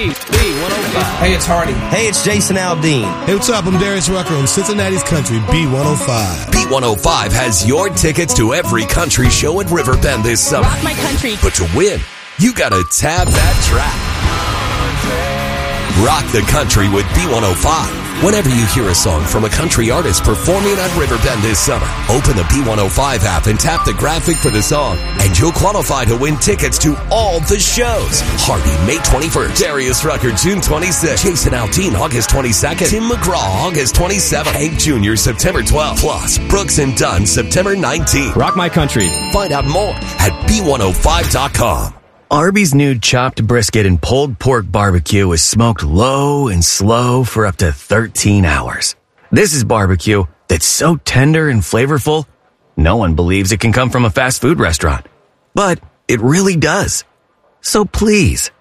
B105. Hey, it's Hardy. Hey, it's Jason Aldean. Hey, what's up? I'm Darius Rucker on Cincinnati's Country, B105. B105 has your tickets to every country show at Riverbend this summer. Rock My Country. But to win, you gotta tab that track. Rock the country with B105. Whenever you hear a song from a country artist performing at Riverbend this summer, open the B105 app and tap the graphic for the song, and you'll qualify to win tickets to all the shows. Hardy, May 21st. Darius Rucker, June 26th. Jason Aldean, August 22nd. Tim McGraw, August 27th. Hank Jr., September 12th. Plus, Brooks and Dunn, September 19th. Rock My Country. Find out more at B105.com. Arby's new chopped brisket and pulled pork barbecue is smoked low and slow for up to 13 hours. This is barbecue that's so tender and flavorful, no one believes it can come from a fast food restaurant. But it really does. So please,